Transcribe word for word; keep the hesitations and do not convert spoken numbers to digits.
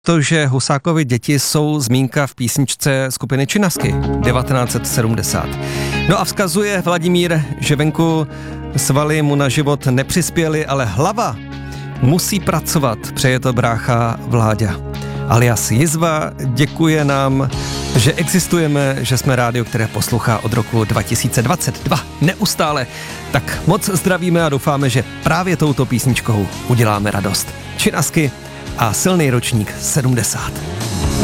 To, že Husákovy děti jsou zmínka v písničce skupiny Činasky devatenáct set sedmdesát. No a vzkazuje Vladimír, že venku svaly mu na život nepřispěly, ale hlava musí pracovat, přeje to brácha Vláďa. Alias Jizva děkuje nám, že existujeme, že jsme rádio, které poslouchá od roku dva tisíce dvacet dva neustále. Tak moc zdravíme a doufáme, že právě touto písničkou uděláme radost. Činasky a silný ročník sedmdesát.